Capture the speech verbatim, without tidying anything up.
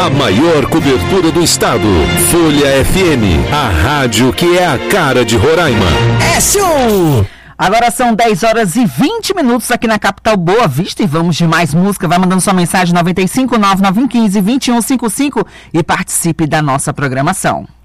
A maior cobertura do estado. Folha F M, a rádio que é a cara de Roraima. É show! Agora são dez horas e vinte minutos aqui na capital Boa Vista e vamos de mais música. Vai mandando sua mensagem nove cinco nove nove um cinco dois um cinco cinco e participe da nossa programação.